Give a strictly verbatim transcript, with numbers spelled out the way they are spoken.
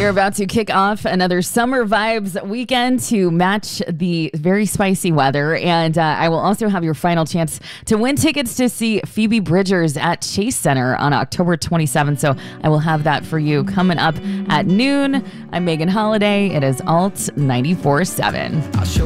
You're about to kick off another summer vibes weekend to match the very spicy weather. And uh, I will also have your final chance to win tickets to see Phoebe Bridgers at Chase Center on October twenty-seventh. So I will have that for you coming up at noon. I'm Megan Holiday. It is Alt ninety-four point seven.